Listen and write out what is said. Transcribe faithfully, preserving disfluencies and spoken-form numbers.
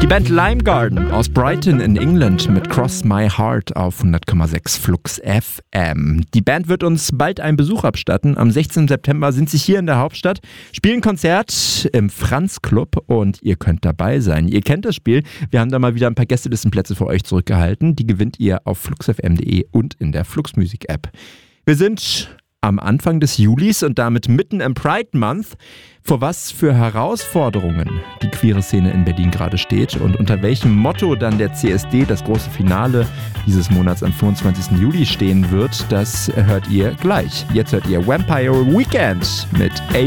Die Band Lime Garden aus Brighton in England mit Cross My Heart auf hundert Komma sechs Flux F M. Die Band wird uns bald einen Besuch abstatten. Am sechzehnten September sind sie hier in der Hauptstadt, spielen Konzert im Franz Club und ihr könnt dabei sein. Ihr kennt das Spiel. Wir haben da mal wieder ein paar Gästelistenplätze für euch zurückgehalten. Die gewinnt ihr auf flux f m punkt de und in der Flux Music App. Wir sind am Anfang des Julis und damit mitten im Pride Month. Vor was für Herausforderungen die queere Szene in Berlin gerade steht und unter welchem Motto dann der C S D, das große Finale dieses Monats am fünfundzwanzigsten Juli stehen wird, das hört ihr gleich. Jetzt hört ihr Vampire Weekend mit A